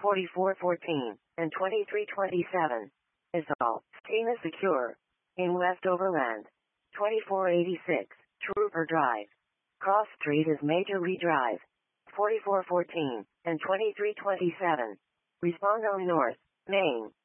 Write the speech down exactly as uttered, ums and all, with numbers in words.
forty-four fourteen, and twenty-three twenty-seven. Isle, Tina Secure. In West Overland. twenty-four eighty-six, Trooper Drive. Cross Street is Major Lee Drive. forty-four fourteen, and twenty-three twenty-seven. Respondo North, Maine.